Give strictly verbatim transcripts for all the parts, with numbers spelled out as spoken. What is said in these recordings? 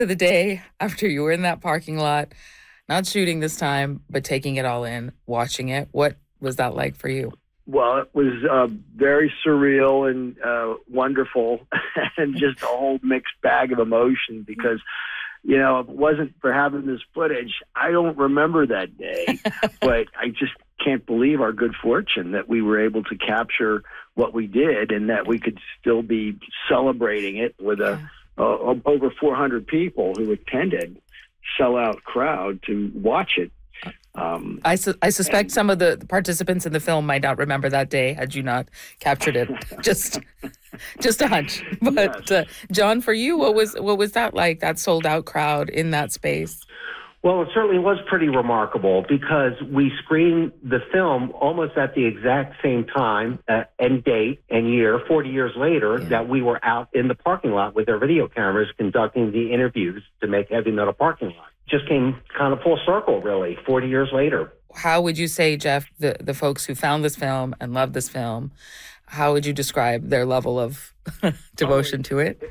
the day after you were in that parking lot, not shooting this time, but taking it all in, watching it. What was that like for you? Well, it was uh, very surreal and uh, wonderful, and just a whole mixed bag of emotion because, you know, if it wasn't for having this footage, I don't remember that day, but I just can't believe our good fortune that we were able to capture what we did and that we could still be celebrating it with a, a, a over four hundred people who attended, sellout crowd to watch it. Um, I, su- I suspect and, some of the participants in the film might not remember that day had you not captured it. just just a hunch. But yes. uh, John, for you, what was what was that like, that sold out crowd in that space? Well, it certainly was pretty remarkable because we screened the film almost at the exact same time uh, and date and year, forty years later, yeah. that we were out in the parking lot with our video cameras conducting the interviews to make Heavy Metal Parking Lot. Just came kind of full circle, really, forty years later. How would you say, Jeff, the, the folks who found this film and love this film, how would you describe their level of devotion oh, to it?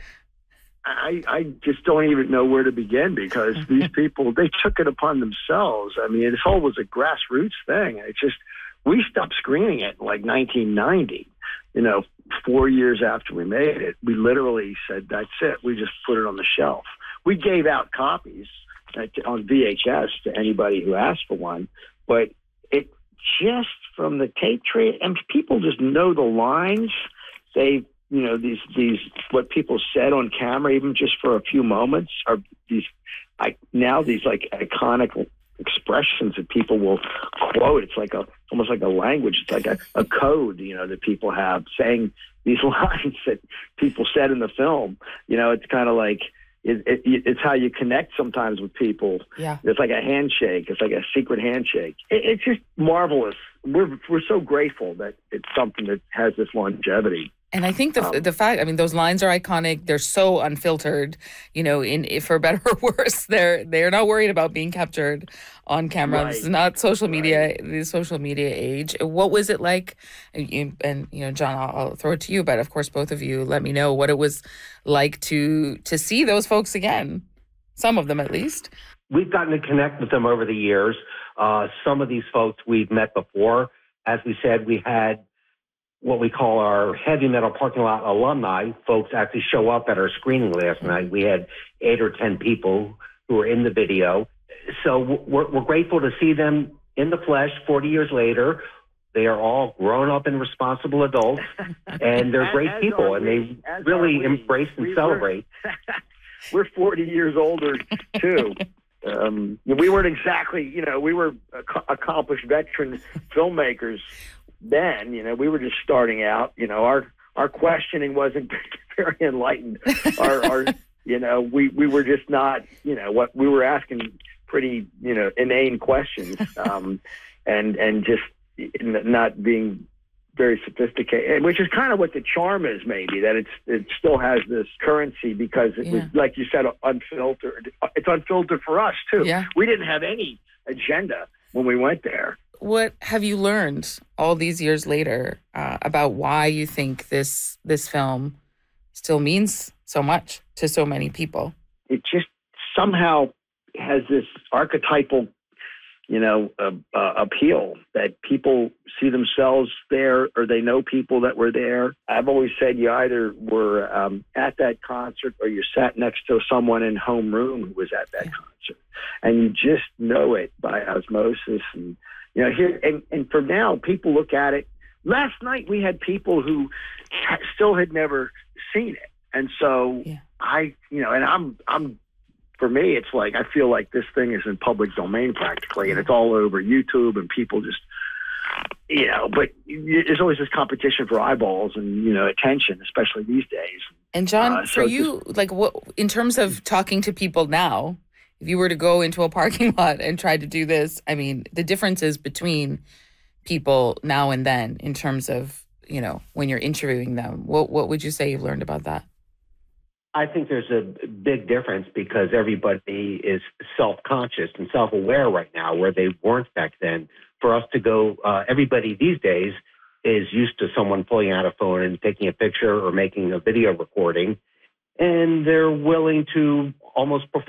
I, I just don't even know where to begin because these people, they took it upon themselves. I mean, this whole was a grassroots thing. It just, we stopped screening it in like nineteen ninety, you know, four years after we made it. We literally said, that's it. We just put it on the shelf. We gave out copies on V H S to anybody who asked for one, but it just from the tape trade, and people just know the lines. They, you know, these these what people said on camera, even just for a few moments, are these I now these like iconic expressions that people will quote. It's like a almost like a language. It's like a, a code, you know, that people have saying these lines that people said in the film. You know, it's kind of like. It, it, it's how you connect sometimes with people. Yeah. It's like a handshake. It's like a secret handshake. It, it's just marvelous. We're we're so grateful that it's something that has this longevity. And I think the um, the fact, I mean, those lines are iconic. They're so unfiltered, you know, in if for better or worse, they're they're not worried about being captured on camera. Right. This is not social media, right. the social media age. What was it like? And, and you know, John, I'll, I'll throw it to you, but of course, both of you, let me know what it was like to to see those folks again. Some of them, at least. We've gotten to connect with them over the years. Uh, some of these folks we've met before. As we said, we had what we call our Heavy Metal Parking Lot alumni folks actually show up at our screening last night. We had eight or ten people who were in the video. So we're, we're grateful to see them in the flesh forty years later. They are all grown up and responsible adults, and they're great as people, and we, they really embrace and we celebrate. We're, we're forty years older, too. Um, we weren't exactly, you know, we were ac- accomplished veteran filmmakers then. You know, we were just starting out. You know, our our questioning wasn't very enlightened. Our, our you know, we, we were just not, you know, what we were asking pretty, you know, inane questions, um, and and just not being very sophisticated, which is kind of what the charm is, maybe, that it's it still has this currency because it yeah. was, like you said, unfiltered. It's unfiltered for us too. Yeah. We didn't have any agenda when we went there. What have you learned all these years later uh, about why you think this this film still means so much to so many people? It just somehow has this archetypal, you know, uh, uh, appeal that people see themselves there or they know people that were there. I've always said you either were um, at that concert or you sat next to someone in homeroom who was at that yeah. concert. And you just know it by osmosis. And, you know, here, and, and for now, people look at it. Last night we had people who ha- still had never seen it. And so yeah. I, you know, and I'm, I'm, for me, it's like, I feel like this thing is in public domain practically, and it's all over YouTube and people just, you know, but there's always this competition for eyeballs and, you know, attention, especially these days. And John, uh, for so you, just, like what, in terms of talking to people now, if you were to go into a parking lot and try to do this, I mean, the differences between people now and then in terms of, you know, when you're interviewing them, what what would you say you've learned about that? I think there's a big difference because everybody is self-conscious and self-aware right now where they weren't back then. For us to go, uh, everybody these days is used to someone pulling out a phone and taking a picture or making a video recording. and they're willing to almost perform